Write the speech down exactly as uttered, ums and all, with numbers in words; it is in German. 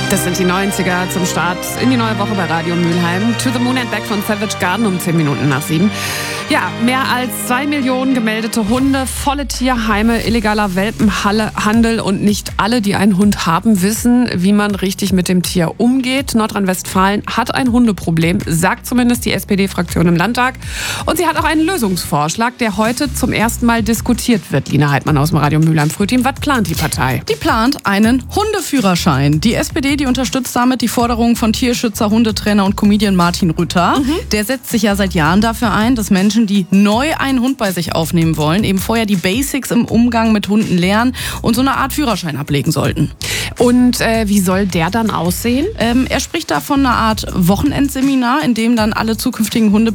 Das sind die neunziger zum Start in die neue Woche bei Radio Mülheim. To the Moon and Back von Savage Garden um zehn Minuten nach sieben. Ja, mehr als zwei Millionen gemeldete Hunde, volle Tierheime, illegaler Welpenhandel und nicht alle, die einen Hund haben, wissen, wie man richtig mit dem Tier umgeht. Nordrhein-Westfalen hat ein Hundeproblem, sagt zumindest die S P D-Fraktion im Landtag. Und sie hat auch einen Lösungsvorschlag, der heute zum ersten Mal diskutiert wird. Lina Heidmann aus dem Radio Mülheim Frühteam. Was plant die Partei? Die plant einen Hundeführerschein. Die S P D, die unterstützt damit die Forderungen von Tierschützer, Hundetrainer und Comedian Martin Rütter. Mhm. Der setzt sich ja seit Jahren dafür ein, dass Menschen, die neu einen Hund bei sich aufnehmen wollen, eben vorher die Basics im Umgang mit Hunden lernen und so eine Art Führerschein ablegen sollten. Und äh, wie soll der dann aussehen? Ähm, er spricht da von einer Art Wochenendseminar, in dem dann alle zukünftigen Hunde